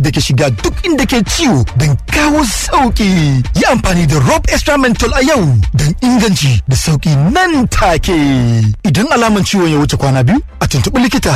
da ke shiga duk inda ke ciwo don kawo sauki. Yi amfani da Rob Extra Menthol a yau don inganci da sauki nan take. Idan alaman ciwon ya wuce kwana 2, a tuntuɓi likita.